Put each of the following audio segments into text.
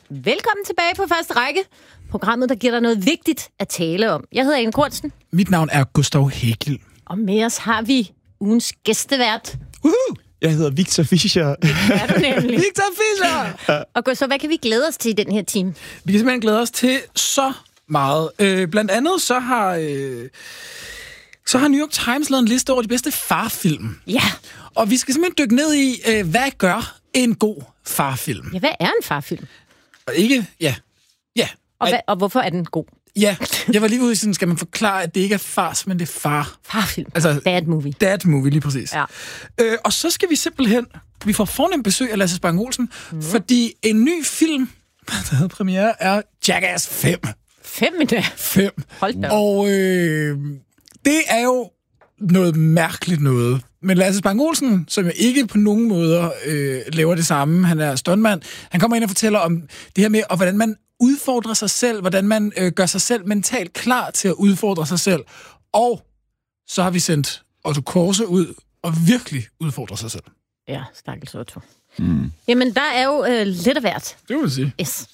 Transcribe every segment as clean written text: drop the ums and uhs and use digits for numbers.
Velkommen tilbage på Første Række. Programmet, der giver dig noget vigtigt at tale om. Jeg hedder Ane Kortsen. Mit navn er Gustav Hegel. Og med os har vi ugens gæstevært. Jeg hedder Victor Fischer. Det er du nemlig. Victor Fischer! Og Gustav, hvad kan vi glæde os til i den her time? Vi kan simpelthen glæde os til så meget. Blandt andet så har New York Times lavet en liste over de bedste farfilm. Ja. Og vi skal simpelthen dykke ned i, hvad gør en god farfilm? Ja, hvad er en farfilm? Og ikke, ja. Og hvorfor er den god? Ja, jeg var lige ude i sådan, skal man forklare, at det ikke er fars, men det er far. Farfilm. Altså, Dad movie. Dad movie, lige præcis. Ja. Og så skal vi simpelthen, vi får fornemt besøg af Lasse Spang Olsen, fordi en ny film, der hedder premiere, er Jackass 5. 5 endda. 5. Hold da. Og det er jo noget mærkeligt noget. Men Lasse Spang Olsen, som jo ikke på nogen måder laver det samme, han er stuntmand, han kommer ind og fortæller om det her med, og hvordan man udfordrer sig selv, hvordan man gør sig selv mentalt klar til at udfordre sig selv. Og så har vi sendt Otto Korse ud og virkelig udfordre sig selv. Ja, stakkels Otto. Jamen, der er jo lidt af hvert. Det må man sige. Yes.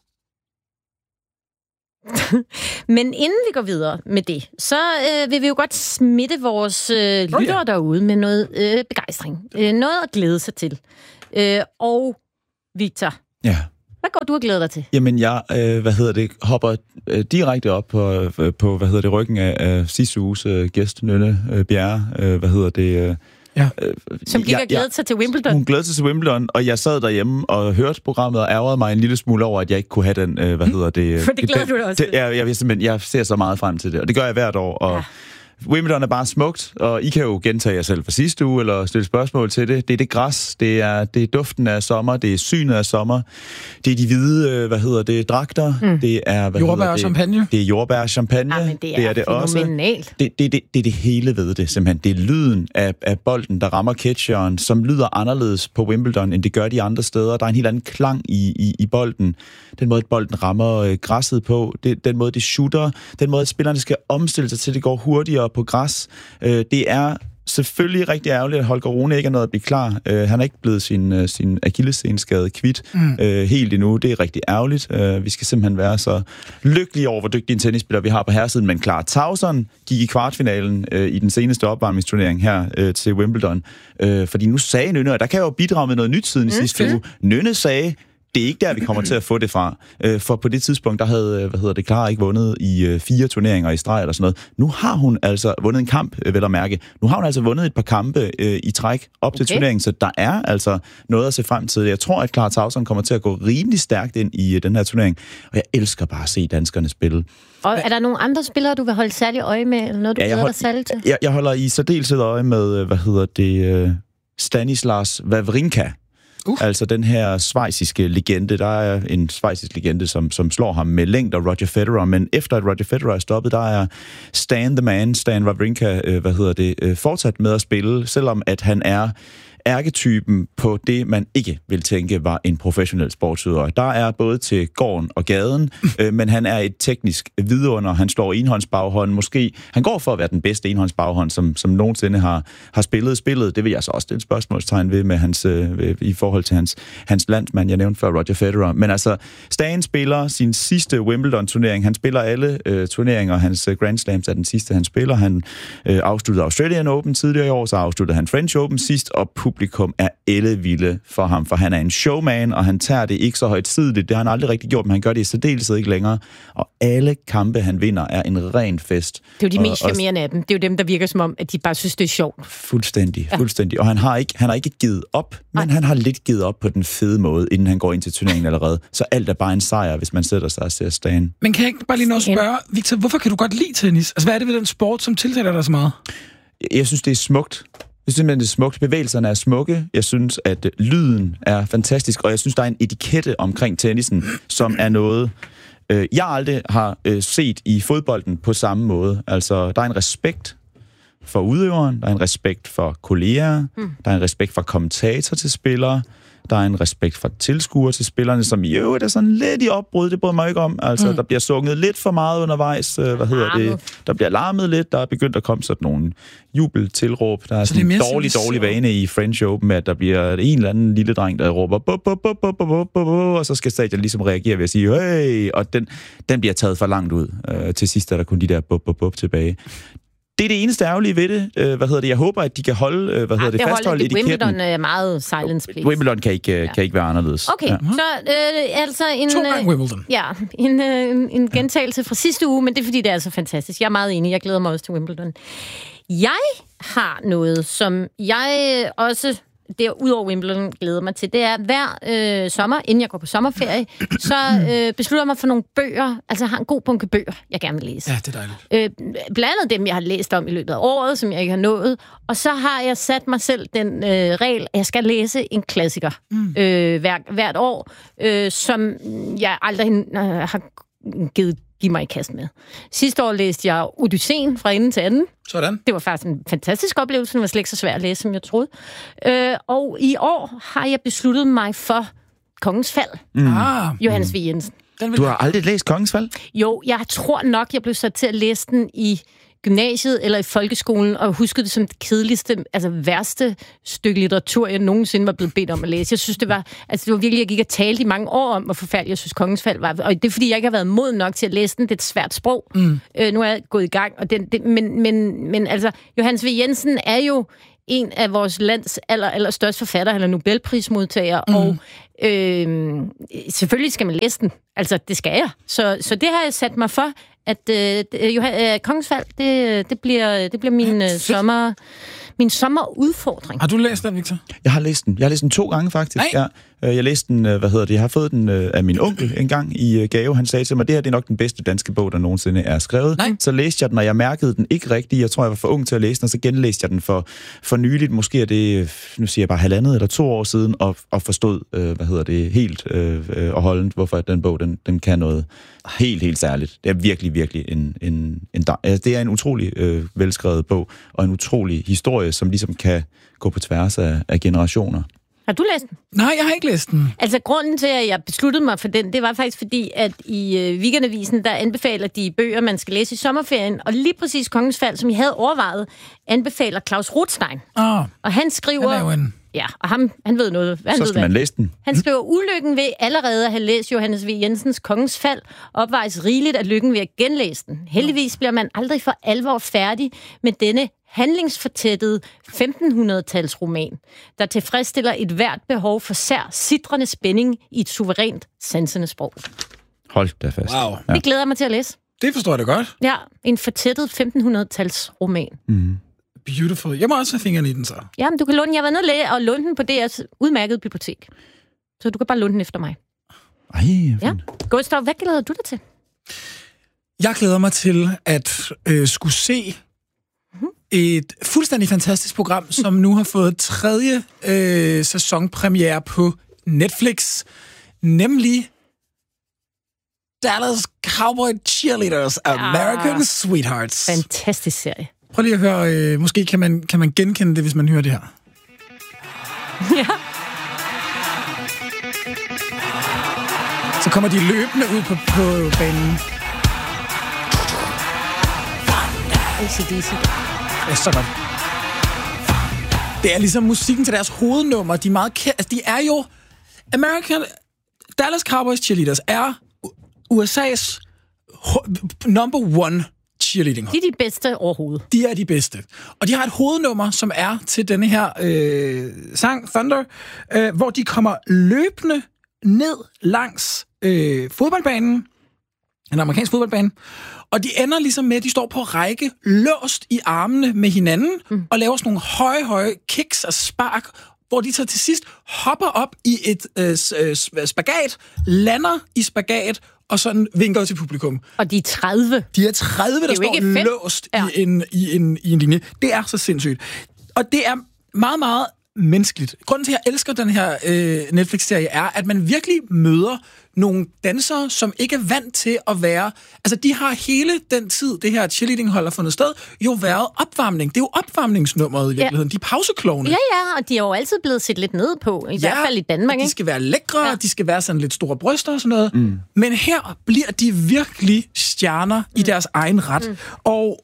Men inden vi går videre med det, så vil vi jo godt smitte vores lyttere derude med noget begejstring. Noget at glæde sig til. Og Victor, Ja. hvad går du og glæder dig til? Jamen, jeg hopper direkte op på ryggen af sidste uges gæst, Nynne Bjerre, Som gik og glædede sig til Wimbledon. Hun glædede sig til Wimbledon, og jeg sad derhjemme og hørte programmet og ærgerede mig en lille smule over, at jeg ikke kunne have den, For det glæder du dig også til. Jeg ser så meget frem til det, og det gør jeg hvert år, og Wimbledon er bare smukt, og I kan jo gentage jer selv fra sidste uge, eller stille spørgsmål til det. Det er det græs, det er duften af sommer, det er synet af sommer, det er de hvide, dragter, det er, jordbær og champagne. Det er jordbær og champagne. Ja, men det er det også. Det er det hele ved det, simpelthen. Det er lyden af bolden, der rammer catcheren, som lyder anderledes på Wimbledon, end det gør de andre steder. Der er en helt anden klang i bolden. Den måde, bolden rammer græsset på, den måde, det shooter, den måde, at spillerne skal omstille sig til, det går hurtigere på græs. Det er selvfølgelig rigtig ærgerligt, at Holger Rune ikke er nået at blive klar. Han er ikke blevet sin akillesseneskade kvit helt endnu. Det er rigtig ærgerligt. Vi skal simpelthen være så lykkelige over, hvor dygtige en tennisspiller vi har på herresiden. Men Clara Tauson gik i kvartfinalen i den seneste opvarmningsturnering her til Wimbledon. Fordi nu sagde Nynne, og der kan jo bidrage med noget nyt siden i sidste uge. Nynne sagde, det er ikke der, vi kommer til at få det fra. For på det tidspunkt, der havde Clara ikke vundet i 4 turneringer i streg eller sådan noget. Nu har hun altså vundet en kamp, vel at mærke. Nu har hun altså vundet et par kampe i træk op til turneringen, så der er altså noget at se frem til. Jeg tror, at Clara Tauson kommer til at gå rimelig stærkt ind i den her turnering, og jeg elsker bare at se danskerne spille. Og er der nogle andre spillere, du vil holde særlig øje med, eller noget, du glæder dig særligt til? Jeg holder i særdeleshed øje med, Stanislas Wawrinka. Altså den her schweiziske legende. Der er en schweizisk legende, som slår ham med længder, Roger Federer. Men efter at Roger Federer er stoppet, der er Stan Wawrinka, fortsat med at spille, selvom at han er ærketypen på det, man ikke vil tænke var en professionel sportsudøver. Der er både til gården og gaden, men han er et teknisk vidunder. Han slår enhåndsbaghånd. Måske han går for at være den bedste enhåndsbaghånd, som nogensinde har spillet spillet. Det vil jeg så også stille spørgsmålstegn ved med hans, i forhold til hans landsmand, jeg nævnte før, Roger Federer. Men altså, Stan spiller sin sidste Wimbledon-turnering. Han spiller alle turneringer. Hans Grand Slams er den sidste, han spiller. Han afsluttede Australian Open tidligere i år, så afsluttede han French Open sidst, og publikum er ellevilde for ham, for han er en showman, og han tager det ikke så højtideligt. Det har han aldrig rigtig gjort, men han gør det i særdeleshed ikke længere. Og alle kampe, han vinder, er en ren fest. Det er jo de mest charmerende af dem. Det er jo dem, der virker som om, at de bare synes, det er sjovt. Fuldstændig. Og han har ikke givet op, men han har lidt givet op på den fede måde, inden han går ind til turneringen allerede. Så alt er bare en sejr, hvis man sætter sig og ser Stan. Men kan jeg ikke bare lige nå spørge, Victor, hvorfor kan du godt lide tennis? Altså, hvad er det ved den sport, som tiltaler dig så meget? Jeg synes, det er smukt. Jeg synes simpelthen, det er smukt. Bevægelserne er smukke. Jeg synes, at lyden er fantastisk, og jeg synes, der er en etikette omkring tennisen, som er noget, jeg aldrig har set i fodbolden på samme måde. Altså, der er en respekt for udøveren, der er en respekt for kolleger, der er en respekt for kommentator til spillere, Der er en respekt fra tilskuere til spillerne, som i øvrigt er sådan lidt i opbrud. Det bryder mig ikke om. Altså, der bliver sunget lidt for meget undervejs. Der bliver larmet lidt. Der er begyndt at komme sådan nogle jubeltilråb. Der er sådan en dårlig vane i French Open, at der bliver en eller anden lille dreng, der råber bup, bup, bup, bup, bup, bup, og så skal stadion ligesom reagere ved at sige, hey, og den bliver taget for langt ud. Til sidst er der kun de der bup, bup, bup tilbage. Det er det eneste ærgerlige ved det. Jeg håber, at de kan holde, fastholde etiketten. Wimbledon er meget silence, please. Wimbledon kan ikke være anderledes. Okay, så altså en... 2 gange Wimbledon. Ja, en gentagelse fra sidste uge, men det er fordi, det er så fantastisk. Jeg er meget enig, jeg glæder mig også til Wimbledon. Jeg har noget, som jeg også... Udover Wimbledon glæder mig til, det er hver sommer, inden jeg går på sommerferie, så beslutter jeg mig for nogle bøger, altså jeg har en god bunke bøger, jeg gerne vil læse. Ja, det er dejligt. Blandt andet dem, jeg har læst om i løbet af året, som jeg ikke har nået, og så har jeg sat mig selv den regel, at jeg skal læse en klassiker hvert år, som jeg aldrig har give mig i kast med. Sidste år læste jeg Odysseen fra ende til anden. Sådan. Det var faktisk en fantastisk oplevelse. Det var slet ikke så svært at læse, som jeg troede. Og i år har jeg besluttet mig for Kongens Fald. Johannes V. Jensen. Du har aldrig læst Kongens Fald? Jo, jeg tror nok, jeg blev sat til at læse den i gymnasiet eller i folkeskolen, og huskede det som det kedeligste, altså værste stykke litteratur, jeg nogensinde var blevet bedt om at læse. Jeg synes, det var virkelig, jeg gik og talte i mange år om, hvor forfærdeligt jeg synes, Kongens Fald var. Og det er, fordi jeg ikke har været moden nok til at læse den. Det er et svært sprog. Nu er jeg gået i gang. Og men altså, Johannes V. Jensen er jo en af vores lands allerstørste forfatter, eller Nobelprismodtager, og selvfølgelig skal man læse den. Altså, det skal jeg. Så det har jeg sat mig for, at Kongens Fald, det bliver min sommerudfordring. Har du læst den, Victor? Jeg har læst den. Jeg har læst den 2 gange, faktisk. Ja. Jeg læste den, jeg har fået den af min onkel en gang i gave. Han sagde til mig, det her det er nok den bedste danske bog, der nogensinde er skrevet. Nej. Så læste jeg den, og jeg mærkede den ikke rigtigt. Jeg tror, jeg var for ung til at læse den, og så genlæste jeg den for nyligt. Måske er det, nu siger jeg bare 1,5 eller 2 år siden, og forstod, helt og holdent, hvorfor den bog, den kan noget helt særligt. Det er virkelig det er en utrolig velskrevet bog, og en utrolig historie, som ligesom kan gå på tværs af generationer. Har du læst den? Nej, jeg har ikke læst den. Altså, grunden til, at jeg besluttede mig for den, det var faktisk fordi, at i Weekendavisen, der anbefaler de bøger, man skal læse i sommerferien, og lige præcis Kongens Fald, som jeg havde overvejet, anbefaler Klaus Rothstein. Og han skriver... Han er jo en... Ja, og han ved noget. Så skal man læse den. Han skriver, ulykken ved allerede at have læst Johannes V. Jensens Kongens Fald opvejes rigeligt af lykken ved at genlæse den. Heldigvis bliver man aldrig for alvor færdig med denne handlingsfortættede 1500-talsroman, der tilfredsstiller et hvert behov for sær sidrende spænding i et suverænt sansende sprog. Hold da fast. Wow. Ja. Det glæder jeg mig til at læse. Det forstår jeg da godt. Ja, en fortættet 1500-talsroman. Beautiful. Jeg må også have fingrene i den så. Jamen, du kan låne den. Jeg var nede og låne den på DR's udmærkede bibliotek. Så du kan bare låne den efter mig. Ej, ja. Gustav, hvad glæder du dig til? Jeg glæder mig til at skulle se et fuldstændig fantastisk program, som nu har fået 3. sæsonpremiere på Netflix, nemlig Dallas Cowboy Cheerleaders, American Sweethearts. Fantastisk serie. Prøv lige at høre, måske kan man genkende det, hvis man hører det her. Ja. Så kommer de løbende ud på banen. ACDC. Ja, så godt. Det er ligesom musikken til deres hovednummer. De er meget altså, de er jo... Dallas Cowboys Cheerleaders er USA's number 1 cheerleading. De er de bedste overhovedet. De er de bedste. Og de har et hovednummer, som er til denne her sang, Thunder, hvor de kommer løbende ned langs fodboldbanen, en amerikansk fodboldbane, og de ender ligesom med, at de står på række, låst i armene med hinanden, og laver sådan nogle høje kicks og spark, hvor de så til sidst hopper op i et spagat, lander i spagat, og sådan vinker til publikum. Og de er 30. De er 30, der står låst i en linje. Det er så sindssygt. Og det er meget, meget menneskeligt. Grunden til, at jeg elsker den her Netflix-serie, er, at man virkelig møder nogle dansere, som ikke er vant til at være... Altså, de har hele den tid, det her cheerleading-hold har fundet sted, jo været opvarmning. Det er jo opvarmningsnummeret i virkeligheden. De er pauseklovne. Ja, og de er jo altid blevet set lidt ned på, i hvert fald i Danmark. De skal være lækre, de skal være sådan lidt store bryster og sådan noget. Men her bliver de virkelig stjerner i deres egen ret. Og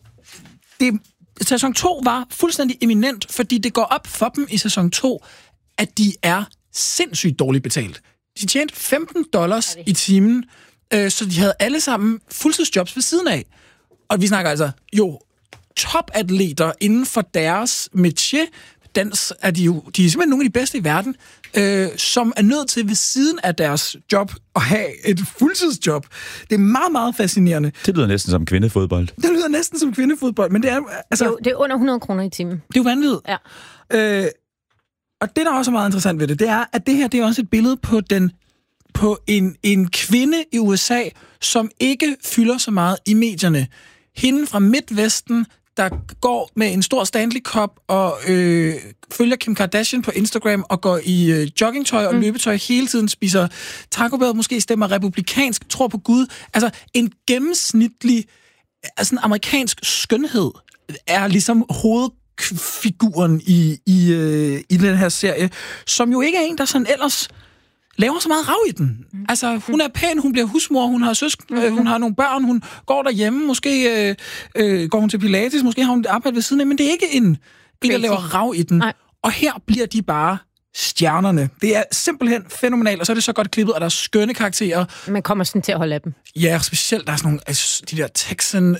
sæson 2 var fuldstændig eminent, fordi det går op for dem i sæson 2, at de er sindssygt dårligt betalt. De tjente $15 i timen, så de havde alle sammen fuldtidsjobs ved siden af. Og vi snakker altså topatleter inden for deres métier. Dans er de er simpelthen nogle af de bedste i verden, som er nødt til ved siden af deres job at have et fuldtidsjob. Det er meget, meget fascinerende. Det lyder næsten som kvindefodbold. Det lyder næsten som kvindefodbold, men det er altså... Det er under 100 kroner i timen. Det er jo vanvittigt. Ja. Og det, der også er meget interessant ved det er, at det her det er også et billede på en kvinde i USA, som ikke fylder så meget i medierne. Hende fra Midtvesten, der går med en stor Stanley Cup og følger Kim Kardashian på Instagram og går i joggingtøj og løbetøj hele tiden, spiser Taco Bell, måske stemmer republikansk, tror på Gud. Altså en gennemsnitlig altså en amerikansk skønhed er ligesom hovedfiguren i den her serie, som jo ikke er en, der sådan ellers laver så meget rav i den. Altså, hun er pæn, hun bliver husmor, hun har søskende, hun har nogle børn, hun går derhjemme, måske går hun til Pilates, måske har hun et arbejde ved siden af, men det er ikke en der laver rav i den. Nej. Og her bliver de bare stjernerne. Det er simpelthen fænomenalt, og så er det så godt klippet, og der er skønne karakterer. Man kommer sådan til at holde af dem. Ja, specielt der er sådan nogle, de der Texan,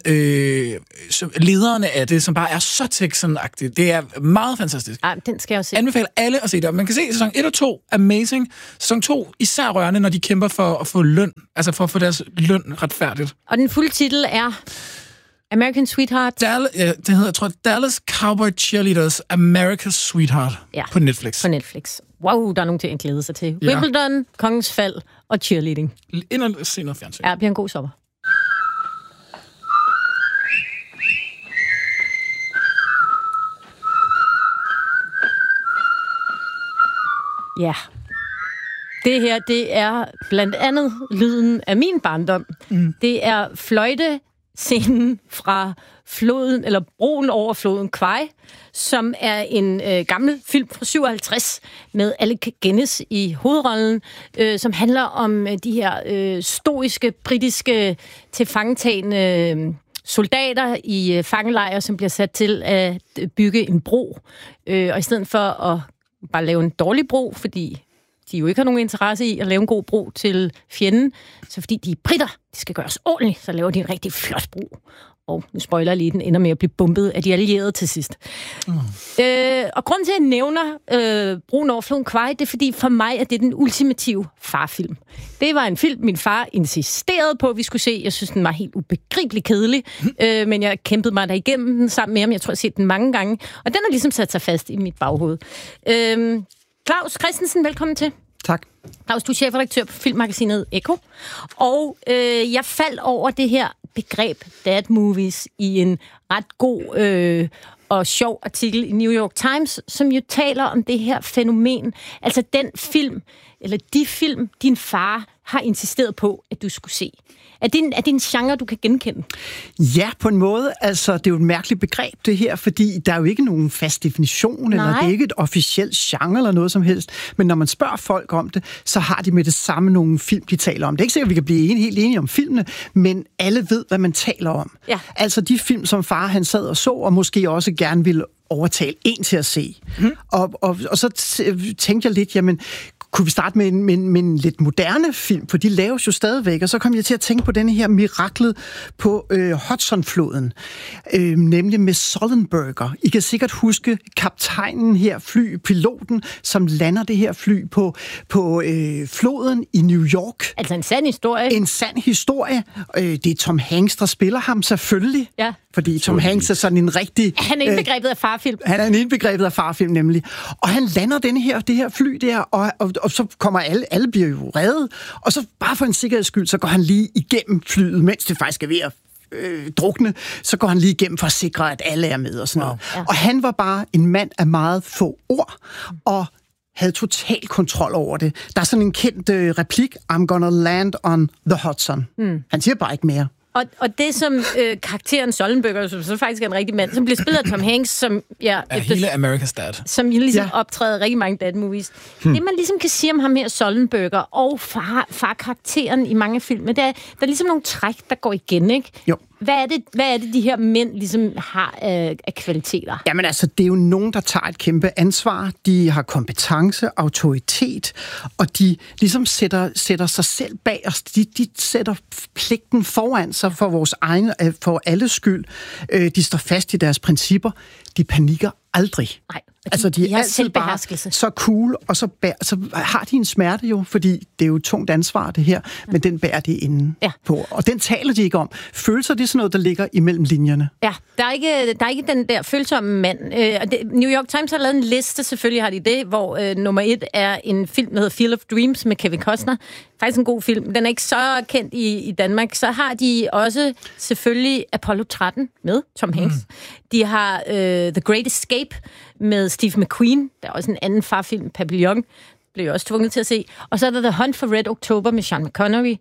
lederne af det, som bare er så Texan-agtige. Det er meget fantastisk. Ej, den skal jeg også se. Anbefaler alle at se det. Man kan se sæson 1 og 2, amazing. Sæson 2, især rørende, når de kæmper for at få løn, altså for at få deres løn retfærdigt. Og den fulde titel er American Sweetheart. Det hedder, jeg tror, Dallas Cowboy Cheerleaders America's Sweetheart på Netflix. På Netflix. Wow, der er nogen til at glæde sig til. Ja. Wimbledon, Kongens Fald og cheerleading. Ind og se noget fjernsyn. Ja, det bliver en god sommer. Ja. Det her, det er blandt andet lyden af min barndom. Det er fløjtescenen fra floden, eller broen over floden Kwai, som er en gammel film fra 57 med Alec Guinness i hovedrollen, som handler om de her stoiske, britiske tilfangetagne soldater i fangelejre, som bliver sat til at bygge en bro. Og i stedet for at bare lave en dårlig bro, fordi de jo ikke har nogen interesse i at lave en god bro til fjenden, så fordi de er britter, de skal gøres ordentligt, så laver de en rigtig flot bro. Og nu spoiler jeg lige, den ender med at blive bombet af de allierede til sidst. Og grunden til, at jeg nævner broen over floden Kwai, det er fordi, for mig er det den ultimative farfilm. Det var en film, min far insisterede på, at vi skulle se. Jeg synes, den var helt ubegribelig kedelig, men jeg kæmpede mig der igennem den sammen med ham. Jeg tror, jeg har set den mange gange. Og den har ligesom sat sig fast i mit baghoved. Claus Christensen, velkommen til. Tak. Claus, du er chefredaktør på filmmagasinet Ekko. Og jeg faldt over det her begreb dad movies i en ret god og sjov artikel i New York Times, som jo taler om det her fænomen. Altså den film, eller de film, din far har insisteret på, at du skulle se. Er det en genre, du kan genkende? Ja, på en måde. Altså, det er jo et mærkeligt begreb, det her, fordi der er jo ikke nogen fast definition, eller det er ikke et officielt genre eller noget som helst. Men når man spørger folk om det, så har de med det samme nogle film, de taler om. Det er ikke sikkert, at vi kan blive helt enige om filmene, men alle ved, hvad man taler om. Ja. Altså de film, som far han sad og så, og måske også gerne ville overtale en til at se. Og så tænkte jeg lidt, jamen, kunne vi starte med en lidt moderne film, for de laves jo stadigvæk, og så kom jeg til at tænke på denne her miraklet på Hudsonfloden, nemlig med Sullenberger. I kan sikkert huske kaptajnen her, piloten, som lander det her fly på floden i New York. Altså en sand historie. En sand historie. Det er Tom Hanks, der spiller ham selvfølgelig. Ja. Fordi Tom Hanks er sådan en rigtig... Han er indbegrebet af farfilm. Han er indbegrebet af farfilm, nemlig. Og han lander det her fly der, og så kommer alle bliver jo reddet, og så bare for en sikkerheds skyld, så går han lige igennem flyet, mens det faktisk er ved at drukne, så går han lige igennem for at sikre, at alle er med og sådan noget. Ja. Og han var bare en mand af meget få ord, og havde total kontrol over det. Der er sådan en kendt replik, I'm gonna land on the Hudson. Han siger bare ikke mere. Og det som karakteren Sullenberger, som så faktisk er en rigtig mand, som bliver spillet af Tom Hanks, som hele America's Dad. Som ligesom optræder rigtig mange dad-movies. Det man ligesom kan sige om ham her, Sullenberger, og far-karakteren i mange film, der er ligesom nogle træk, der går igen, ikke? Jo. Hvad er det, de her mænd ligesom har af kvaliteter? Jamen altså, det er jo nogen, der tager et kæmpe ansvar. De har kompetence, autoritet, og de ligesom sætter sig selv bag os. De sætter pligten foran sig for vores egne, for alles skyld. De står fast i deres principper. De panikker aldrig. Nej, altså, de er altid bare så cool, og så har de en smerte jo, fordi det er jo et tungt ansvar, det her, men den bærer de inden på. Og den taler de ikke om. Følelser, det er sådan noget, der ligger imellem linjerne. Ja, der er ikke den der følsomme mand. New York Times har lavet en liste, selvfølgelig har de det, hvor nummer 1 er en film, der hedder Field of Dreams med Kevin Costner. Faktisk en god film. Den er ikke så kendt i Danmark. Så har de også selvfølgelig Apollo 13 med Tom Hanks. De har The Great Escape med Steve McQueen. Der er også en anden farfilm, Papillon. Blev jeg også tvunget til at se. Og så er der The Hunt for Red October med Sean Connery,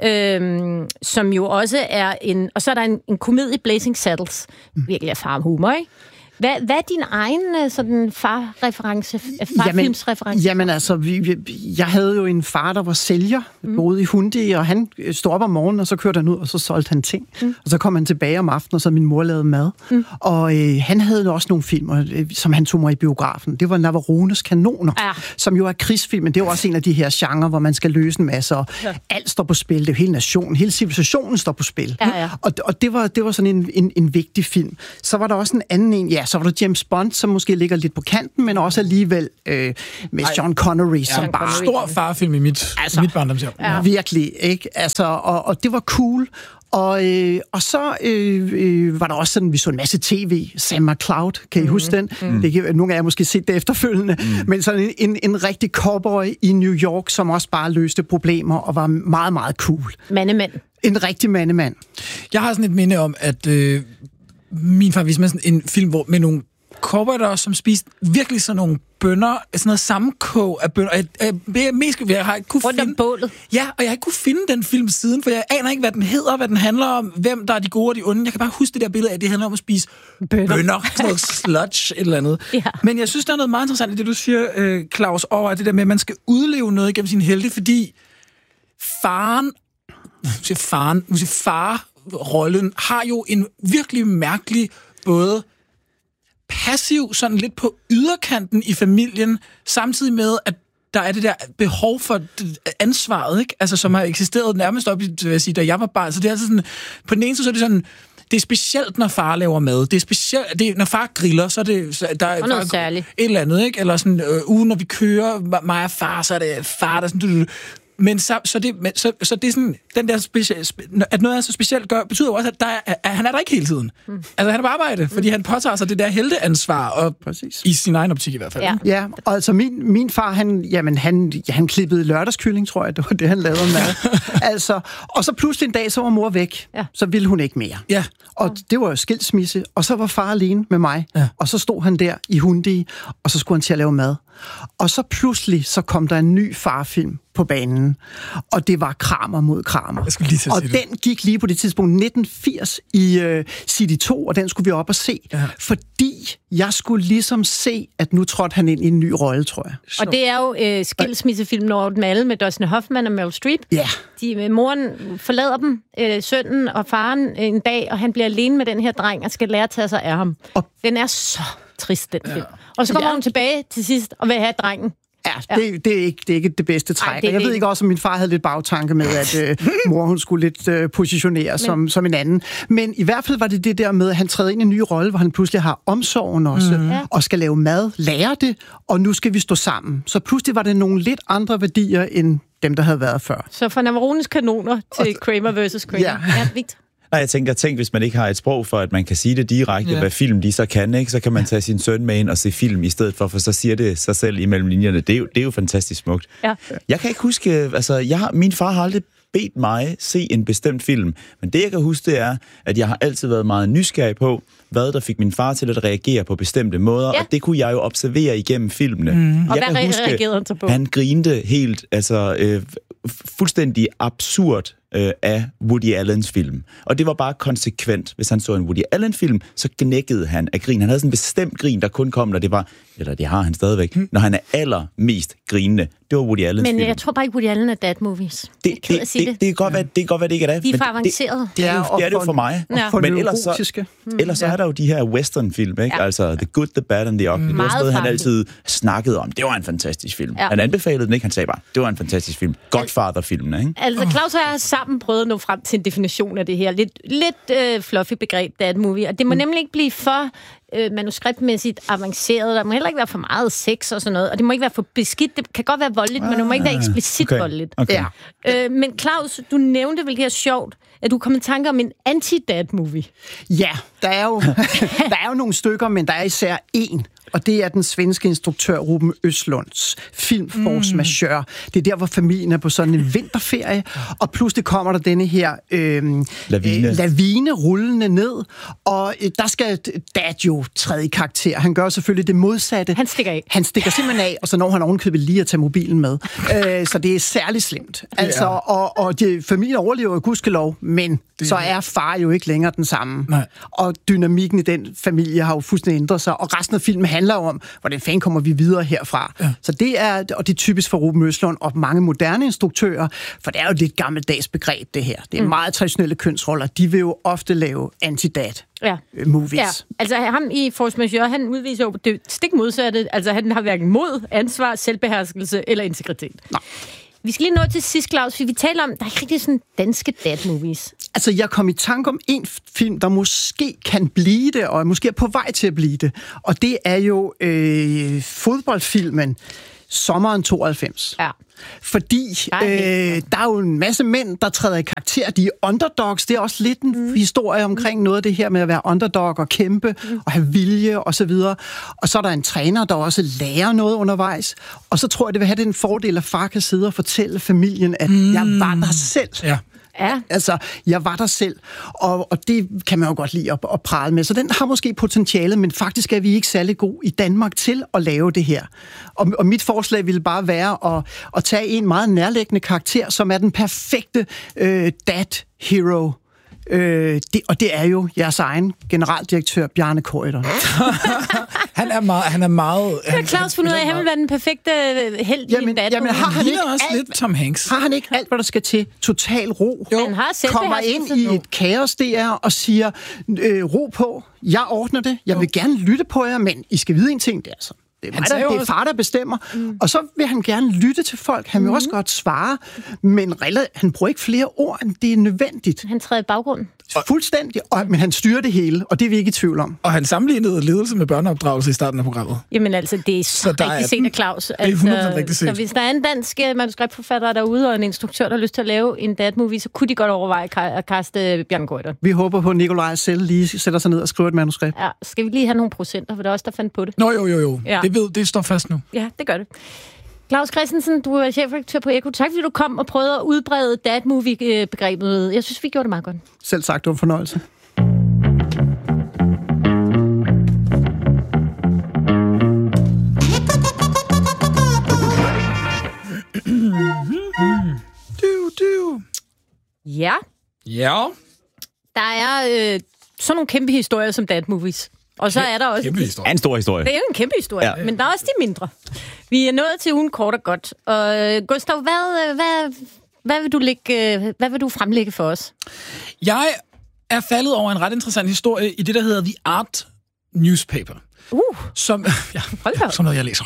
som jo også er en... Og så er der en komedie, Blazing Saddles. Virkelig er farmhumor, ikke? Hvad er din egen sådan farfilmsreference? Jamen altså, jeg havde jo en far, der var sælger, boede i Hyundai, og han stod op om morgenen, og så kørte han ud, og så solgte han ting. Og så kom han tilbage om aftenen, og så min mor lavede mad. Og han havde også nogle filmer, som han tog mig i biografen. Det var Navarones Kanoner, som jo er krigsfilm, men det er jo også en af de her genrer, hvor man skal løse en masse, og alt står på spil. Det er jo hele nationen, hele civilisationen står på spil. Og det var sådan en vigtig film. Så var der også en anden en, så var der James Bond, som måske ligger lidt på kanten, men også alligevel med Sean Connery, som bare... Stor farfilm i mit barndomshjem. Ja. Virkelig, ikke? Altså, og det var cool. Og så var der også sådan, vi så en masse tv. Sam McCloud, kan I huske den? Nogle af jer måske set det efterfølgende. Men sådan en rigtig cowboy i New York, som også bare løste problemer og var meget, meget cool. Mandemand. En rigtig mandemand. Jeg har sådan et minde om, at min far viste mig sådan en film, hvor med nogle cowboyer, som spiste virkelig sådan nogle bønner, sådan noget sammenkog af bønner. Jeg har ikke kunne rundt om bålet. Ja, og jeg har ikke kunne finde den film siden, for jeg aner ikke, hvad den hedder, hvad den handler om, hvem der er de gode og de onde. Jeg kan bare huske det der billede af, at det handler om at spise bønner. Sådan noget sludge, et eller andet. Ja. Men jeg synes, der er noget meget interessant i det, du siger, Claus, over det der med, at man skal udleve noget gennem sin helte, fordi farrollen har jo en virkelig mærkelig både passiv, sådan lidt på yderkanten i familien, samtidig med, at der er det der behov for ansvaret, ikke? Altså, som har eksisteret nærmest op i, vil jeg sige, da jeg var barn. Så det er altså sådan, på den ene side, så er det sådan, det er specielt, når far laver mad. Det er specielt, når far griller, så er det... Der er noget særligt. Et eller andet, ikke? Eller sådan, når vi kører, mig og far, så er det far, der sådan... Men så det er sådan, den der at noget er så specielt betyder jo også, at han er der ikke hele tiden. Altså, han er på arbejde, fordi han påtager sig det der helteansvar, og i sin egen optik i hvert fald. Ja, og altså min far, han klippede lørdagskylling, tror jeg, det var det, han lavede mad. Altså, og så pludselig en dag, så var mor væk. Ja. Så ville hun ikke mere. Ja. Og det var jo skilsmisse, og så var far alene med mig. Ja. Og så stod han der i Hyundai, og så skulle han til at lave mad. Og så pludselig, så kom der en ny farfilm på banen, og det var Kramer mod Kramer. Og den gik lige på det tidspunkt 1980 i City 2, og den skulle vi op og se, fordi jeg skulle ligesom se, at nu trådte han ind i en ny rolle, tror jeg. Og det er jo skilsmissefilmen over dem alle med Dustin Hoffman og Meryl Streep. Ja. Moren forlader dem, sønnen og faren en dag, og han bliver alene med den her dreng og skal lære at tage sig af ham. Og den er så trist, den film. Og så kommer hun tilbage til sidst og vil have drengen. Ja, det er ikke det bedste træk. Jeg ved ikke også, om min far havde lidt bagtanke med, at mor hun skulle lidt positionere som en anden. Men i hvert fald var det der med, at han træder ind i en ny rolle, hvor han pludselig har omsorgen også, og skal lave mad, lære det, og nu skal vi stå sammen. Så pludselig var det nogle lidt andre værdier, end dem, der havde været før. Så fra Navarones Kanoner til Kramer versus Kramer. Ja, Victor. Nej, jeg tænker, hvis man ikke har et sprog for, at man kan sige det direkte, hvad film de så kan, ikke? Så kan man tage sin søn med ind og se film i stedet for så siger det sig selv imellem linjerne. Det er jo fantastisk smukt. Ja. Jeg kan ikke huske, altså min far har aldrig bedt mig se en bestemt film. Men det, jeg kan huske, det er, at jeg har altid været meget nysgerrig på, hvad der fik min far til at reagere på bestemte måder, og det kunne jeg jo observere igennem filmene. Og hvad reagerede han så på? Han grinte helt, fuldstændig absurd af Woody Allens film. Og det var bare konsekvent. Hvis han så en Woody Allen-film, så gnækkede han af grin. Han havde sådan en bestemt grin, der kun kom, når det var, eller det har han stadigvæk, når han er allermest grinende. Det var Woody Allens film. Men jeg tror bare ikke, Woody Allen er dad movies. Det kan godt være, det ikke er det. De er for avancerede. Det er det jo for mig. Ja. Men ellers så er der jo de her western-film, ikke? Ja. Altså The Good, The Bad and the Ugly. Det var sådan noget, han altid snakkede om. Det var en fantastisk film. Ja. Han anbefalede den ikke, han sagde bare, det var en fantastisk film. Godfather-filmen, ikke? Altså, Claus og jeg har sammen prøvet at nå frem til en definition af det her lidt fluffy begreb, dad movie. Og det må nemlig ikke blive for manuskriptmæssigt avanceret. Der må heller ikke være for meget sex og sådan noget. Og det må ikke være for beskidt. Det kan godt være voldeligt, men det må ikke være eksplicit voldeligt. Okay. Ja. Men Claus, du nævnte, hvilket er sjovt, at du kom i tanke om en anti-dad-movie. Ja, der er jo nogle stykker, men der er især én. Og det er den svenske instruktør Ruben Östlunds film Force Majeure. Det er der, hvor familien er på sådan en vinterferie, og pludselig kommer der denne her lavine rullende ned, og der skal dad jo træde i karakter. Han gør selvfølgelig det modsatte. Han stikker simpelthen af, og så når han ovenkøbet lige at tage mobilen med. Så det er særligt slemt. Altså, og familien overlever gudskelov, men så er far jo ikke længere den samme. Nej. Og dynamikken i den familie har jo fuldstændig ændret sig, og resten af filmen handler om, hvordan fanden kommer vi videre herfra. Ja. Så det er typisk for Ruben Östlund og mange moderne instruktører, for det er jo et lidt gammeldags begreb, det her. Det er meget traditionelle kønsroller. De vil jo ofte lave anti-dad movies. Ja. Altså ham i Force Majeure, han udviser jo det stik modsatte. Altså han har hverken mod, ansvar, selvbeherskelse eller integritet. Nej. Vi skal lige nå til sidst, Claus, for vi taler om, der er ikke rigtig sådan danske dad-movies. Altså, jeg kom i tanke om en film, der måske kan blive det, og måske er på vej til at blive det. Og det er jo fodboldfilmen Sommeren 92. Ja. Fordi der er jo en masse mænd, der træder i karakter. De er underdogs. Det er også lidt en historie omkring noget af det her med at være underdog og kæmpe og have vilje og så videre. Og så er der en træner, der også lærer noget undervejs. Og så tror jeg, det vil have den fordel, at far kan sidde og fortælle familien, at jeg var der selv. Ja. Ja. Altså, jeg var der selv, og det kan man jo godt lide at prale med. Så den har måske potentialet, men faktisk er vi ikke særlig gode i Danmark til at lave det her. Og mit forslag ville bare være at tage en meget nærliggende karakter, som er den perfekte dad hero. Og det er jo jeres egen generaldirektør, Bjarne Corydon. Han er meget... Claus fundet ud af, at han vil være den perfekte held i en dad. Jamen, har han ikke også lidt Tom Hanks? Har han ikke alt, hvad der skal til? Total ro. Jo. Han har kommer ind i et kaos der og siger, ro på, jeg ordner det, jeg vil gerne lytte på jer, men I skal vide en ting, det er altså. Det er far, der bestemmer. Og så vil han gerne lytte til folk. Han vil også godt svare, men han bruger ikke flere ord, end det er nødvendigt. Han træder i baggrunden. Fuldstændig. Men han styrer det hele, og det er vi ikke i tvivl om. Og han sammenlignede ledelse med børneopdragelse i starten af programmet. Jamen altså, det er så rigtigt set af Claus. Altså, det er 100% rigtigt set. Så hvis der er en dansk manuskriptforfatter derude, og en instruktør, der har lyst til at lave en dad-movie, så kunne de godt overveje at kaste Bjarne Corydon. Vi håber på, at Nikolaj selv lige sætter sig ned og skriver et manuskript. Ja, skal vi lige have nogle procenter, for det er også der fandt på det. Nå jo. Ja. Det står fast nu. Ja, det gør det. Claus Christensen, du er chefredaktør på Ekko. Tak fordi du kom og prøvede at udbrede dad-movie-begrebet. Jeg synes, vi gjorde det meget godt. Selv sagt, det var en fornøjelse. Ja. Der er sådan nogle kæmpe historier som dad-movies. Og så er der også... En stor historie. Det er jo en kæmpe historie, ja. Men der er også de mindre. Vi er nået til ugen kort og godt. Og Gustav, hvad vil du fremlægge for os? Jeg er faldet over en ret interessant historie i det, der hedder The Art Newspaper. Som noget, jeg læser.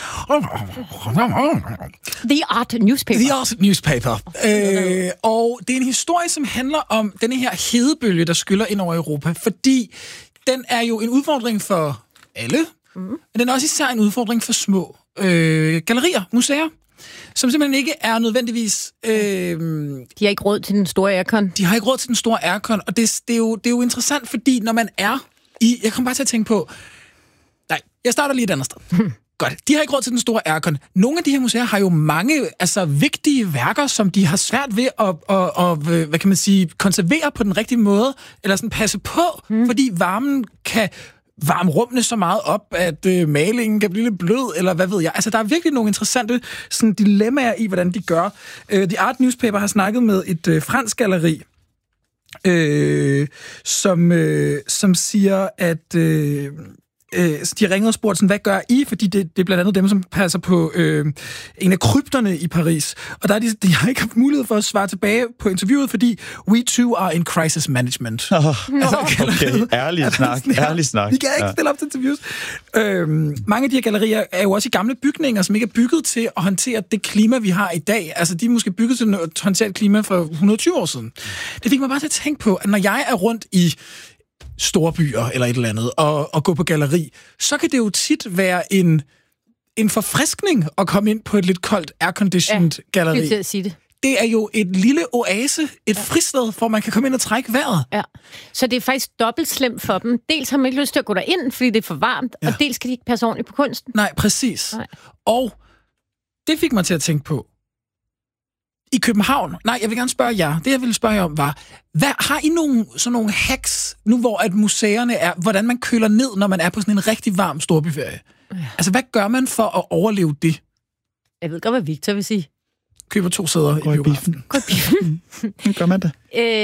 The Art Newspaper. The Art Newspaper. Og det er en historie, som handler om denne her hedebølge, der skyller ind over Europa. Fordi den er jo en udfordring for alle, men den er også især en udfordring for små gallerier, museer, som simpelthen ikke er nødvendigvis... De har ikke råd til den store aircon. De har ikke råd til den store aircon, og det er jo interessant, fordi når man er i... Jeg kommer bare til at tænke på... Nej, jeg starter lige et andet sted. Godt. De har ikke råd til den store aircon. Nogle af de her museer har jo mange vigtige værker, som de har svært ved at hvad kan man sige, konservere på den rigtige måde, eller sådan passe på, fordi varmen kan varme rummene så meget op, at malingen kan blive lidt blød, eller hvad ved jeg. Altså, der er virkelig nogle interessante sådan, dilemmaer i, hvordan de gør. The Art Newspaper har snakket med et fransk galleri, som siger, at de ringede og spurgte, sådan, hvad gør I? Fordi det er blandt andet dem, som passer på en af krypterne i Paris. Og der er de har ikke haft mulighed for at svare tilbage på interviewet, fordi we too are in crisis management. Okay, ærlig snak. De kan ikke stille op til interviews. Mange af de her gallerier er jo også i gamle bygninger, som ikke er bygget til at håndtere det klima, vi har i dag. Altså, de er måske bygget til at håndtere et klima for 120 år siden. Det fik mig bare til at tænke på, at når jeg er rundt i store byer eller et eller andet, og gå på galleri, så kan det jo tit være en forfriskning at komme ind på et lidt koldt airconditioned galleri. Det er til at sige det. Det er jo et lille oase, et fristed, hvor man kan komme ind og trække vejret. Ja. Så det er faktisk dobbelt slemt for dem. Dels har man ikke lyst til at gå derind, fordi det er for varmt, og dels skal de ikke passe ordentligt på kunsten. Nej, præcis. Nej. Og det fik mig til at tænke på, i København, jeg vil gerne spørge jer, det jeg ville spørge jer om var, har I sådan nogle hacks, nu hvor at museerne er, hvordan man køler ned, når man er på sådan en rigtig varm storbyferie? Ja. Altså, hvad gør man for at overleve det? Jeg ved godt, hvad Victor vil sige. Køber 2 sæder i biografen. Gå i biffen. Gør man det?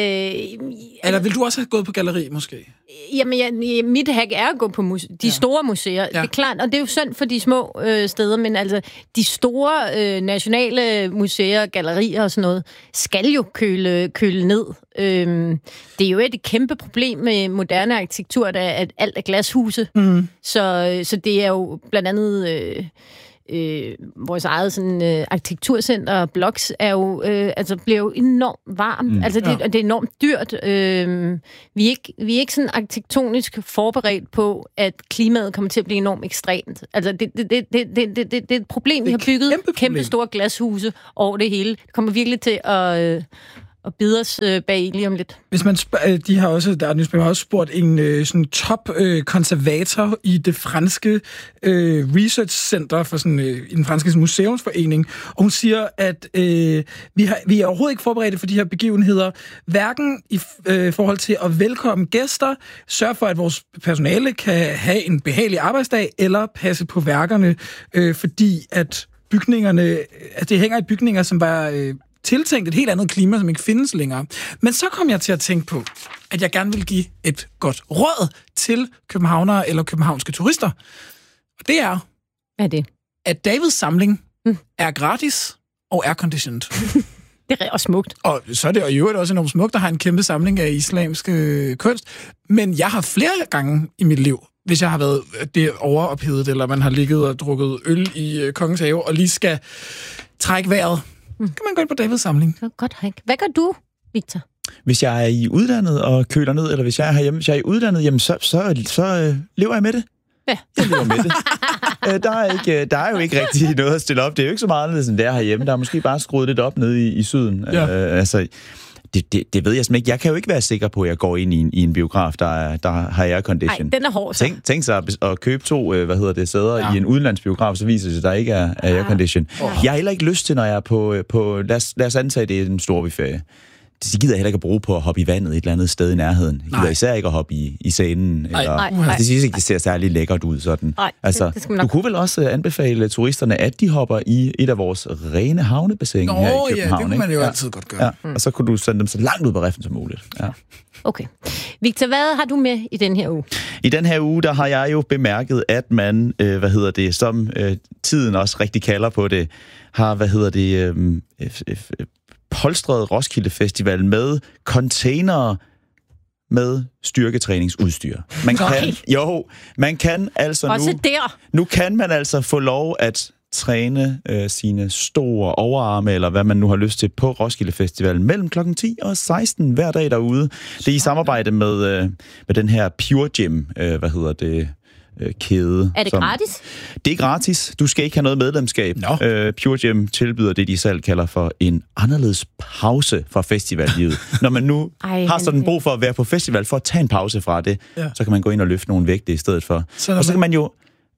Eller vil du også have gået på galleri, måske? Jamen, mit hack er at gå på de store museer. Ja. Det er klart, og det er jo synd for de små steder, men altså, de store nationale museer, gallerier og sådan noget, skal jo køle ned. Det er jo et kæmpe problem med moderne arkitektur, at alt er glashuse. Så det er jo blandt andet... vores eget sådan, arkitekturcenter, Bloks, er jo, bliver jo enormt varmt. Altså, det er enormt dyrt. Vi er ikke sådan arkitektonisk forberedt på, at klimaet kommer til at blive enormt ekstremt. Altså, det er et problem. Vi har bygget kæmpe store glashuse over det hele. Det kommer virkelig til at bide os bag lige om lidt. Hvis man de har også, der har også spurgt en sådan top konservator i det franske research center for sådan i den franske museumsforening, og hun siger, at vi er overhovedet ikke forberedte for de her begivenheder, hverken i forhold til at velkomme gæster, sørge for, at vores personale kan have en behagelig arbejdsdag, eller passe på værkerne, fordi at bygningerne, at det hænger i bygninger, som var tiltænkt et helt andet klima, som ikke findes længere. Men så kom jeg til at tænke på, at jeg gerne vil give et godt råd til københavnere eller københavnske turister. Og det er... Hvad er det? At Davids samling er gratis og airconditioned. Det er også smukt. Og så er det i øvrigt også enormt smukt, der har en kæmpe samling af islamsk kunst. Men jeg har flere gange i mit liv, hvis jeg har været det overophedet, eller man har ligget og drukket øl i Kongens Have, og lige skal trække vejret, kan man gå ind på Davids samling. Godt, Hank. Hvad gør du, Victor? Hvis jeg er i udlandet og køler ned, eller hvis jeg er herhjemme, hvis jeg er i udlandet, jamen så lever jeg med det. Ja. Jeg lever med det. Der er jo ikke rigtig noget at stille op. Det er jo ikke så meget anderledes, end det er herhjemme. Der er måske bare skruet lidt op nede i syden. Ja. Det ved jeg simpelthen ikke. Jeg kan jo ikke være sikker på, at jeg går ind i en biograf, der har aircondition. Nej, den er hård. Tænk sig at købe 2 sæder i en udenlandsbiograf, så viser det sig, at der ikke er aircondition. Jeg har heller ikke lyst til, når jeg er på lad os antage, det er en storbyferie. Det gider jeg heller ikke at bruge på at hoppe i vandet et eller andet sted i nærheden. Jeg gider især ikke at hoppe i scenen. Det synes ikke, det ser særlig lækkert ud sådan. Nej, altså, du kunne vel også anbefale turisterne, at de hopper i et af vores rene havnebassin her i København. Ja, det kunne man jo altid godt gøre. Ja. Og så kunne du sende dem så langt ud på riffen som muligt. Ja. Okay. Victor, hvad har du med i den her uge? I den her uge, der har jeg jo bemærket, at man, som tiden også rigtig kalder på det, har, polstret Roskilde Festival med containere med styrketræningsudstyr. Man kan altså nu kan man altså få lov at træne sine store overarme, eller hvad man nu har lyst til, på Roskilde Festival mellem kl. 10 og 16 hver dag derude. Det er i samarbejde med den her Pure Gym, kæde. Er det gratis? Det er gratis. Du skal ikke have noget medlemskab. Pure Gym tilbyder det, de selv kalder for en anderledes pause fra festivallivet. Når man nu har sådan brug for at være på festival, for at tage en pause fra det, så kan man gå ind og løfte nogle vægte i stedet for. Og så kan man jo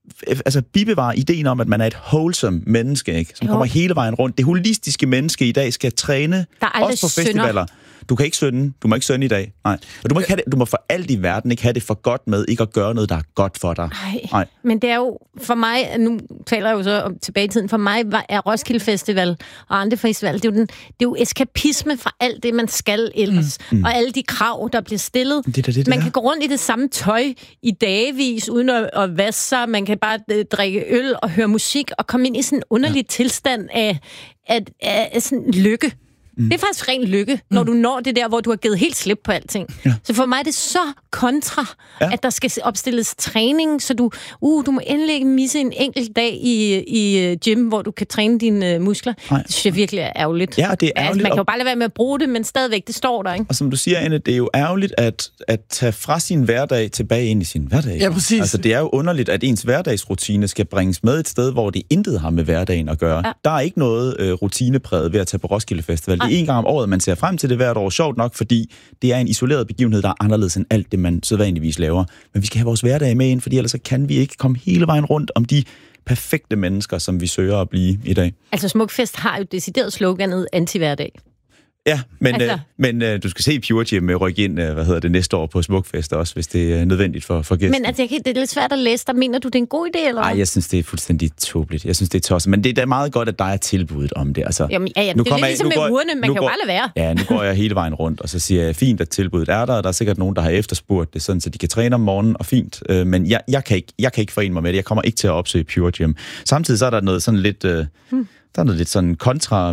bibevare ideen om, at man er et wholesome menneske, ikke? Som kommer hele vejen rundt. Det holistiske menneske i dag skal træne, også på festivaler. Du kan ikke synde. Du må ikke synde i dag. Nej. Og du må ikke have det, du må for alt i verden ikke have det for godt med, ikke at gøre noget, der er godt for dig. Nej. Men det er jo, for mig, nu taler jeg jo så om tilbage i tiden, for mig er Roskilde Festival og andre festivaler, det er jo eskapisme fra alt det, man skal ellers. Og alle de krav, der bliver stillet. Man kan gå rundt i det samme tøj i dagevis, uden at vaske sig. Man kan bare drikke øl og høre musik, og komme ind i sådan en underlig tilstand af sådan lykke. Det er faktisk ren lykke, når du når det der, hvor du har givet helt slip på alting. Ja. Så for mig er det så kontra, at der skal opstilles træning, så du må endelig ikke misse en enkelt dag i gym, hvor du kan træne dine muskler. Nej. Det synes jeg virkelig er ærgerligt. Ja, det er ærgerligt. Man kan jo bare lade være med at bruge det, men stadigvæk, det står der, ikke? Og som du siger, Anne, det er jo ærgerligt at tage fra sin hverdag tilbage ind i sin hverdag. Ja, præcis. Altså, det er jo underligt, at ens hverdagsrutine skal bringes med et sted, hvor det intet har med hverdagen at gøre. Ja. Der er ikke noget rutinepræget ved at tage på Roskilde Festival. Det er en gang om året, man ser frem til det hvert år. Sjovt nok, fordi det er en isoleret begivenhed, der er anderledes end alt det, man sædvanligvis laver. Men vi skal have vores hverdag med ind, fordi ellers så kan vi ikke komme hele vejen rundt om de perfekte mennesker, som vi søger at blive i dag. Altså Smukfest har jo decideret sloganet anti-hverdag. Ja, men du skal se Pure Gym rykke ind, næste år på Smukfest også, hvis det er nødvendigt for gæsten. Men altså, det er lidt svært at læse. Der mener du, det er en god idé, eller? Nej, jeg synes, det er fuldstændig tåbeligt. Jeg synes, det er tosset. Men det er da meget godt, at der er tilbuddet om det. Altså, jamen, det er lidt ligesom med urene. Man kan jo bare lade være. Ja, nu går jeg hele vejen rundt, og så siger jeg, fint, at tilbuddet er der, og der er sikkert nogen, der har efterspurgt det, sådan, så de kan træne om morgenen, og fint. Men jeg kan ikke forene mig med det. Jeg kommer ikke til at opsøge Pure Gym. Samtidig så er der noget sådan lidt... Der er noget lidt sådan kontra,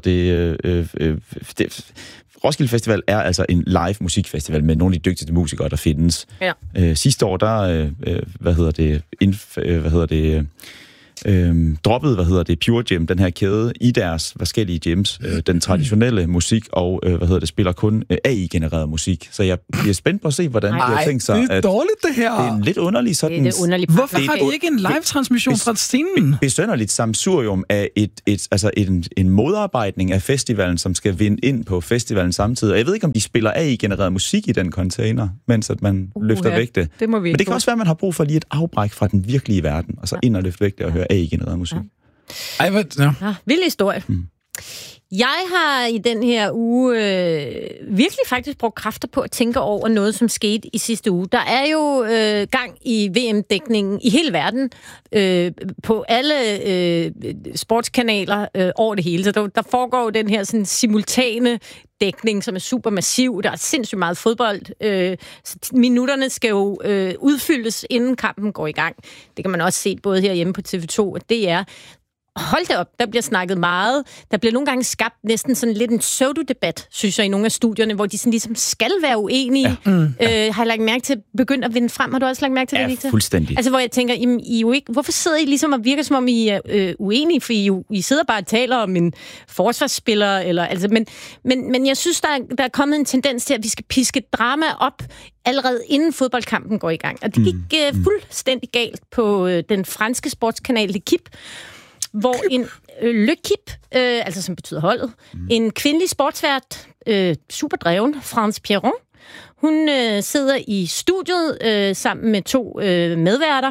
Roskilde Festival er altså en live musikfestival med nogle af de dygtigste musikere, der findes. Ja. Sidste år, der droppede, Pure Gym, den her kæde, i deres forskellige gyms, den traditionelle musik, og, spiller kun AI-genereret musik. Så jeg bliver spændt på at se, hvordan de har tænkt sig. Det er dårligt, det her. Det er en lidt underlig sådan... Det er underligt. Hvorfor har de ikke en live-transmission fra scenen? Besynderligt sammensurium af en modarbejdning af festivalen, som skal vinde ind på festivalen samtidig. Og jeg ved ikke, om de spiller AI-genereret musik i den container, mens at man løfter vægte. Det må vi. Men det kan også være, at man har brug for lige et afbræk fra den virkelige verden, og så ind og løfte vægte og høre AI-genereret musik. Vild historie. Jeg har i den her uge virkelig faktisk brugt kræfter på at tænke over noget, som skete i sidste uge. Der er jo gang i VM-dækningen i hele verden, på alle sportskanaler over det hele. Så der foregår jo den her sådan, simultane dækning, som er super massiv. Der er sindssygt meget fodbold. Så minutterne skal jo udfyldes, inden kampen går i gang. Det kan man også se både herhjemme på TV2 og DR. Hold da op, der bliver snakket meget. Der bliver nogle gange skabt næsten sådan lidt en pseudo-debat, synes jeg, i nogle af studierne, hvor de sådan ligesom skal være uenige. Ja. Har jeg lagt mærke til begyndt at vinde frem? Har du også lagt mærke til det, Victor? Ja, fuldstændig. Altså, hvor jeg tænker, I jo ikke, hvorfor sidder I ligesom og virker, som om I er uenige? For I sidder bare og taler om en forsvarsspiller, eller, altså, men jeg synes, der er kommet en tendens til, at vi skal piske drama op allerede inden fodboldkampen går i gang. Og det gik fuldstændig galt på den franske sportskanal L'Équipe, hvor en L'Équipe, altså som betyder holdet, en kvindelig sportsvært, super dreven, France Pierron, hun sidder i studiet sammen med 2 medværter,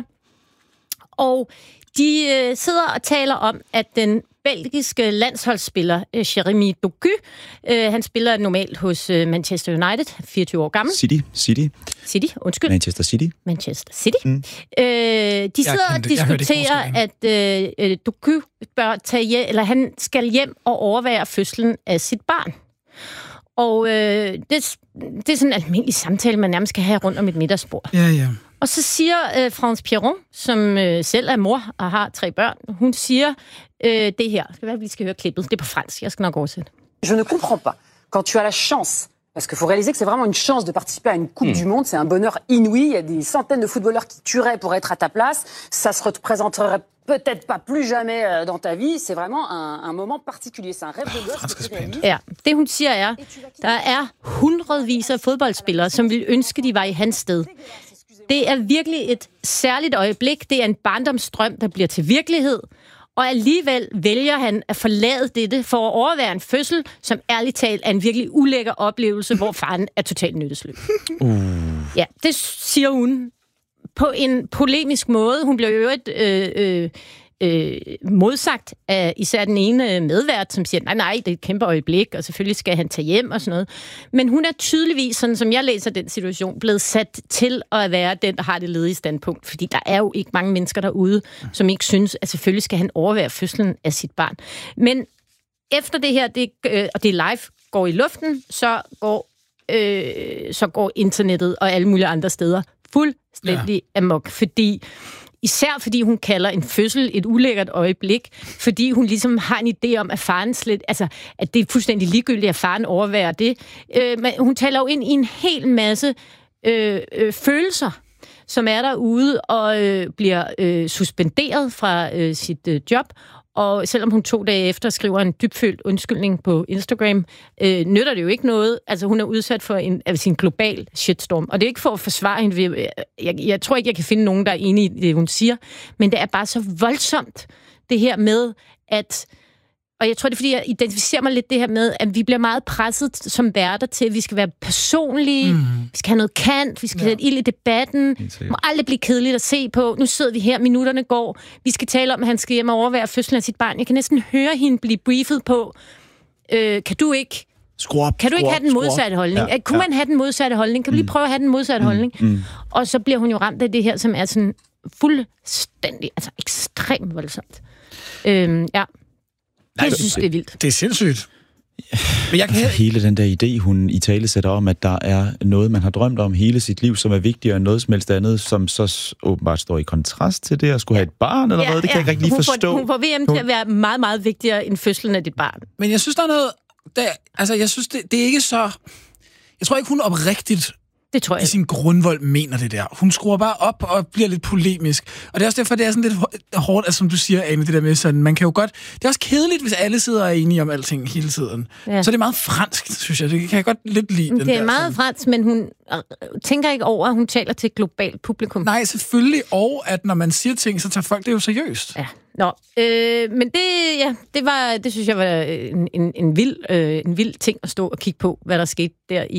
og de sidder og taler om, at den belgiske landsholdsspiller Jérémy Doku, han spiller normalt hos Manchester United, 24 år gammel. City, undskyld. Manchester City. De sidder og diskuterer, at Doku bør tage eller han skal hjem og overvære fødslen af sit barn. Og det er sådan en almindelig samtale, man nærmest skal have rundt om et middagsbord. Ja. Og så siger France Pierron, som selv er mor og har 3 børn, hun siger det her. Skal være, vi skal høre klippet. Det er på fransk. Jeg skal nok oversætte. Je ne comprends pas. Quand tu as la chance, parce qu'il faut réaliser que c'est vraiment une chance de participer à une Coupe du Monde, c'est un bonheur inouï. Il y a des centaines de footballeurs qui tueraient pour être à ta place. Ça se représenterait peut-être pas plus jamais dans ta vie. C'est vraiment un moment particulier. C'est un rêve de gosse. Ja, det hun siger er, der er hundredvis af fodboldspillere, som vil ønske, de var i hans sted. Det er virkelig et særligt øjeblik. Det er en barndomsdrøm, der bliver til virkelighed. Og alligevel vælger han at forlade dette for at overvære en fødsel, som ærligt talt er en virkelig ulækker oplevelse, hvor faren er totalt nyttesløs. Ja, det siger hun på en polemisk måde. Hun blev jo modsagt af især den ene medvært, som siger, nej, det er et kæmpe øjeblik, og selvfølgelig skal han tage hjem og sådan noget. Men hun er tydeligvis, sådan som jeg læser den situation, blevet sat til at være den, der har det ledige standpunkt. Fordi der er jo ikke mange mennesker derude, som ikke synes, at selvfølgelig skal han overvære fødslen af sit barn. Men efter det her, og det er live, går i luften, så går internettet og alle mulige andre steder fuldstændig amok. Især fordi hun kalder en fødsel et ulækkert øjeblik, fordi hun ligesom har en idé om, at faren at det er fuldstændig ligegyldigt, at faren overværer det. Men hun taler jo ind i en hel masse følelser, som er derude og bliver suspenderet fra sit job. Og selvom hun 2 dage efter skriver en dybfølt undskyldning på Instagram, nytter det jo ikke noget. Altså, hun er udsat for en global shitstorm. Og det er ikke for at forsvare hende. Jeg tror ikke, jeg kan finde nogen, der er enige i det, hun siger. Men det er bare så voldsomt, det her med, at... Og jeg tror, det er, fordi jeg identificerer mig lidt det her med, at vi bliver meget presset som værter til, at vi skal være personlige, vi skal have noget kant, vi skal have ild i debatten, må aldrig blive kedeligt at se på. Nu sidder vi her, minutterne går, vi skal tale om, at han skal hjem og overvære fødslen af sit barn. Jeg kan næsten høre hende blive briefet på, kan du ikke have den modsatte holdning? Ja, kunne man have den modsatte holdning? Kan du lige prøve at have den modsatte holdning? Og så bliver hun jo ramt af det her, som er sådan fuldstændig, altså ekstremt voldsomt. Nej, jeg synes, det er vildt. Det er sindssygt. Men jeg kan hele den der idé, hun i tale sætter om, at der er noget, man har drømt om hele sit liv, som er vigtigere end noget som helst andet, som så åbenbart står i kontrast til det, at skulle have et barn eller noget. Det kan jeg ikke rigtig forstå. Hun får VM til at være meget, meget vigtigere end fødslen af dit barn. Men jeg synes, der er noget... jeg synes, det er ikke så... Jeg tror ikke, hun oprigtigt i sin grundvold mener det der. Hun skruer bare op og bliver lidt polemisk. Og det er også derfor, det er sådan lidt hårdt, altså, som du siger, Ane, det der med sådan, man kan jo godt... Det er også kedeligt, hvis alle sidder og er enige om alting hele tiden. Ja. Så det er meget fransk, synes jeg. Det kan jeg godt lidt lide. Det er meget fransk, men hun tænker ikke over, at hun taler til et globalt publikum. Nej, selvfølgelig. Og at når man siger ting, så tager folk det jo seriøst. Ja. Men det synes jeg var en vild ting at stå og kigge på, hvad der skete der